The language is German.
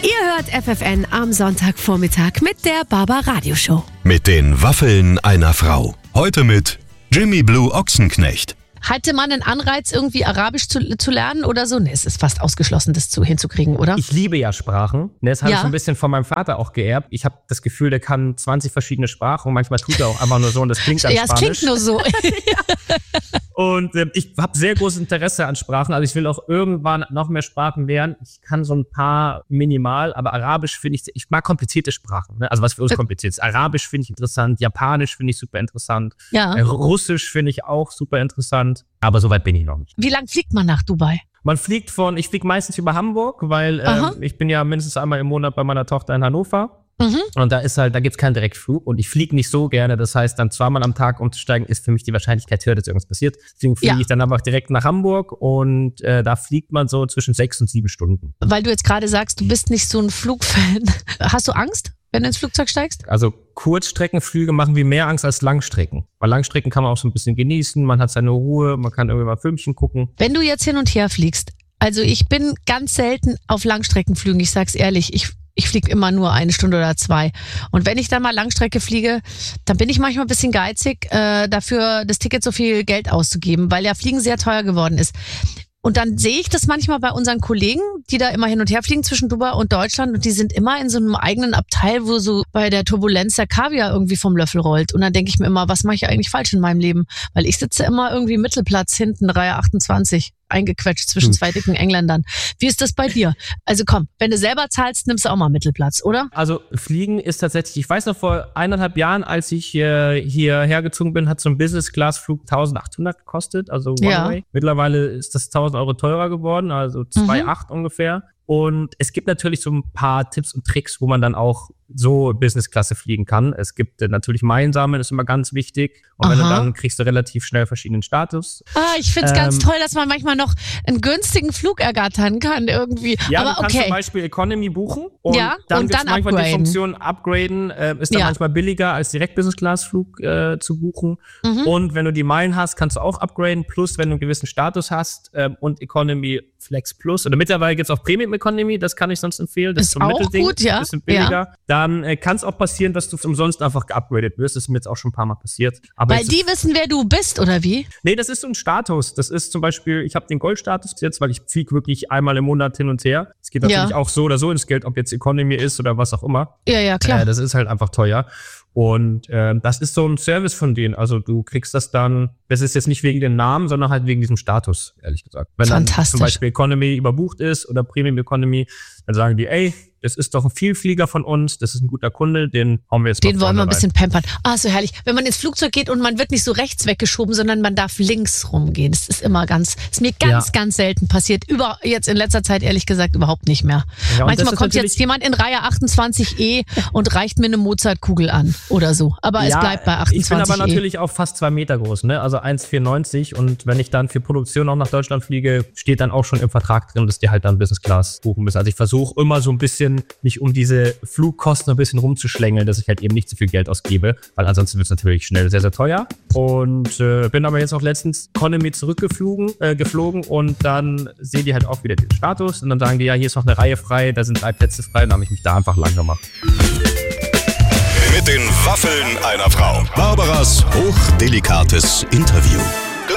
Ihr hört FFN am Sonntagvormittag mit der Barbara-Radio-Show. Mit den Waffeln einer Frau. Heute mit Jimmy Blue Ochsenknecht. Hatte man einen Anreiz, irgendwie Arabisch zu lernen oder so? Ne, es ist fast ausgeschlossen, das hinzukriegen, oder? Ich liebe ja Sprachen. Das habe ich so ein bisschen von meinem Vater auch geerbt. Ich habe das Gefühl, der kann 20 verschiedene Sprachen und manchmal tut er auch einfach nur so und das klingt dann Spanisch. Ja, es klingt nur so. Und ich habe sehr großes Interesse an Sprachen. Also ich will auch irgendwann noch mehr Sprachen lernen. Ich kann so ein paar minimal, aber Arabisch finde ich mag komplizierte Sprachen. Ne? Also was für uns kompliziert ist. Arabisch finde ich interessant, Japanisch finde ich super interessant. Ja. Russisch finde ich auch super interessant. Aber so weit bin ich noch nicht. Wie lang fliegt man nach Dubai? Ich fliege meistens über Hamburg, weil ich bin ja mindestens einmal im Monat bei meiner Tochter in Hannover. Und da gibt's keinen Direktflug und ich fliege nicht so gerne. Das heißt, dann zweimal am Tag umzusteigen, ist für mich die Wahrscheinlichkeit höher, dass irgendwas passiert. Deswegen fliege ich dann einfach direkt nach Hamburg und da fliegt man so zwischen 6 und 7 Stunden. Weil du jetzt gerade sagst, du bist nicht so ein Flugfan. Hast du Angst, wenn du ins Flugzeug steigst? Also Kurzstreckenflüge machen wie mehr Angst als Langstrecken. Bei Langstrecken kann man auch so ein bisschen genießen, man hat seine Ruhe, man kann irgendwie mal Filmchen gucken. Wenn du jetzt hin und her fliegst, also ich bin ganz selten auf Langstreckenflügen, ich sag's ehrlich, ich fliege immer nur 1 Stunde oder 2. Und wenn ich dann mal Langstrecke fliege, dann bin ich manchmal ein bisschen geizig, dafür das Ticket so viel Geld auszugeben, weil ja Fliegen sehr teuer geworden ist. Und dann sehe ich das manchmal bei unseren Kollegen, die da immer hin und her fliegen zwischen Dubai und Deutschland und die sind immer in so einem eigenen Abteil, wo so bei der Turbulenz der Kaviar irgendwie vom Löffel rollt. Und dann denke ich mir immer, was mache ich eigentlich falsch in meinem Leben? Weil ich sitze immer irgendwie Mittelplatz hinten, Reihe 28, eingequetscht zwischen 2 dicken Engländern. Wie ist das bei dir? Also komm, wenn du selber zahlst, nimmst du auch mal Mittelplatz, oder? Also Fliegen ist tatsächlich, ich weiß noch vor 1,5 Jahren, als ich hierher gezogen bin, hat so ein Business-Class-Flug 1.800 gekostet, also One-Way. Mittlerweile ist das 1.000 Euro teurer geworden, also 2,8 ungefähr. Und es gibt natürlich so ein paar Tipps und Tricks, wo man dann auch so Business-Klasse fliegen kann. Es gibt natürlich Meilen sammeln, ist immer ganz wichtig. Und wenn du dann kriegst du relativ schnell verschiedenen Status. Ich find's ganz toll, dass man manchmal noch einen günstigen Flug ergattern kann irgendwie. Ja, aber du kannst zum Beispiel Economy buchen und ja, dann gibt's manchmal die Funktion Upgraden. Ist dann manchmal billiger als direkt Business-Class-Flug zu buchen. Und wenn du die Meilen hast, kannst du auch upgraden. Plus, wenn du einen gewissen Status hast und Economy Flex Plus. Oder mittlerweile gibt's auch Premium Economy, das kann ich sonst empfehlen. Das ist so ein Mittelding, gut, ein bisschen billiger. Dann kann es auch passieren, dass du umsonst einfach geupgradet wirst. Das ist mir jetzt auch schon ein paar Mal passiert. Aber weil die wissen, wer du bist, oder wie? Nee, das ist so ein Status. Das ist zum Beispiel, ich habe den Goldstatus jetzt, weil ich fliege wirklich einmal im Monat hin und her. Es geht natürlich auch so oder so ins Geld, ob jetzt Economy ist oder was auch immer. Ja, klar. Das ist halt einfach teuer. Und das ist so ein Service von denen. Also du kriegst das dann, das ist jetzt nicht wegen dem Namen, sondern halt wegen diesem Status, ehrlich gesagt. Wenn dann zum Beispiel Economy überbucht ist oder Premium Economy, dann sagen die, ey, das ist doch ein Vielflieger von uns, das ist ein guter Kunde, den hauen wir jetzt mal den wollen wir ein bisschen pampern. So herrlich. Wenn man ins Flugzeug geht und man wird nicht so rechts weggeschoben, sondern man darf links rumgehen. Das ist immer ist mir ganz selten passiert. Jetzt in letzter Zeit ehrlich gesagt überhaupt nicht mehr. Ja, manchmal kommt jetzt jemand in Reihe 28E und reicht mir eine Mozartkugel an oder so. Aber es bleibt bei 28E. Ich bin aber natürlich auch fast 2 Meter groß, ne? Also 1,94 und wenn ich dann für Produktion auch nach Deutschland fliege, steht dann auch schon im Vertrag drin, dass die halt dann Business Class buchen müssen. Also ich versuche immer so ein bisschen mich um diese Flugkosten ein bisschen rumzuschlängeln, dass ich halt eben nicht zu viel Geld ausgebe, weil ansonsten wird es natürlich schnell sehr, sehr teuer. Und bin aber jetzt auch letztens Economy geflogen und dann sehen die halt auch wieder den Status und dann sagen die, ja, hier ist noch eine Reihe frei, da sind 3 Plätze frei, dann habe ich mich da einfach lang gemacht. Mit den Waffeln einer Frau. Barbaras hochdelikates Interview.